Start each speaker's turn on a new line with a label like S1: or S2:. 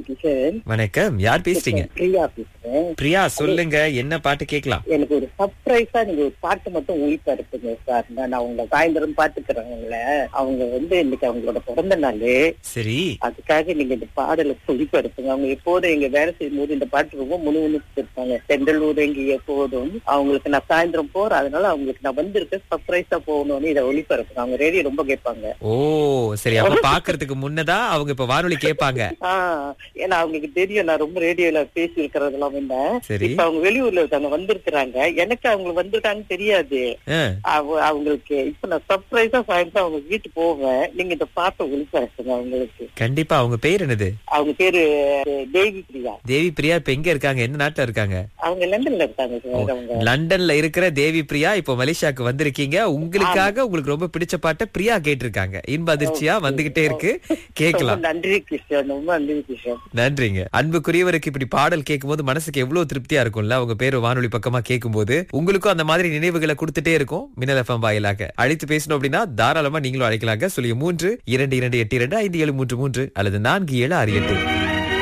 S1: கிஷன்.
S2: வணக்கம், யார் பேசுறீங்க?
S1: பிரியா பேசுறேன்.
S2: பிரியா, சொல்லுங்க, என்ன பாட்டு கேட்கலாம்?
S1: எனக்கு ஒரு சர்ப்ரைஸா நீங்க ஒரு பாட்டு மட்டும் ஒளிப்பா இருப்பீங்க சார். நான் அவங்க சாயந்தரம் பாத்துக்கிறேன். அவங்க இன்னைக்கு அவங்களோட பிறந்த நாள்.
S2: சரி,
S1: அதுக்காக நீங்க இந்த பாடலை ஒளிப்பா இருப்பீங்க. அவங்க எப்போதும் எங்க வேலை செய்யும் போது இந்த பாட்டு ரொம்ப முணுமுணுத்து இருப்பாங்க. செண்டலூர் எங்க எப்போதும் அவங்களுக்கு நான் சாயந்தரம் போறேன், அதனால அவங்களுக்கு நான் வந்திருக்கேன் சர்ப்ரைஸா போகணும்னு இதை ஒளிப்பா இருப்பேன். அவங்க ரேடியோ ரொம்ப கேட்பாங்க.
S2: ஓ சரி, அப்ப பாக்குறதுக்கு முன்னதா அவங்க இப்ப வானொலி கேட்பாங்க.
S1: ஏன்னா அவங்களுக்கு தெரியும் நான் ரொம்ப ரேடியோல பேசி இருக்கிறதெல்லாம்.
S2: சரி,
S1: இப்ப அவங்க வெளியூர்ல இருக்காங்க, வந்திருக்கிறாங்க. எனக்கு அவங்க வந்திருக்காங்க தெரியாது. அவங்களுக்கு இப்ப நான் சர்ப்ரைஸா சாயந்தரம் அவங்க வீட்டுக்கு போவேன். நீங்க இந்த பாட்டை ஒளிபரப்புங்க அவங்களுக்கு.
S2: கண்டிப்பா. அவங்க பேர் என்னது?
S1: அவங்க பேரு தேவி பிரியா.
S2: தேவி பிரியா இப்ப எங்க இருக்காங்க? என்ன நாட்டுல இருக்காங்க?
S1: அவங்க லண்டன்ல இருக்காங்க சார். அவங்க
S2: லண்டன்ல இருக்கிற தேவி பிரியா இப்போ மலேசியாவுக்கு வந்திருக்கீங்க. உங்களுக்காக உங்களுக்கு ரொம்ப பிடிச்ச பாட்டை பிரியா கேட்டிருக்காங்க. இன்ப அதிர்ச்சியா வந்துகிட்டே இருக்கு, கேட்கலாம்.
S1: நன்றி கிருஷ்ணன், ரொம்ப நன்றி கிருஷ்ணன்.
S2: நன்றிங்க. அன்புக்குரியவருக்கு இப்படி பாடல் கேட்கும் போது மனசுக்கு எவ்வளவு திருப்தியா இருக்கும்ல. உங்க பேரு வானொலி பக்கமா கேட்கும் போது உங்களுக்கும் அந்த மாதிரி நினைவுகளை கொடுத்துட்டே இருக்கும். மின்னல் எஃப்எம் வாயிலாக அழைத்து பேசணும் அப்படின்னா தாராளமா நீங்களும் அழைக்கலாங்க. 03 22 82 5733 அல்லது 4768.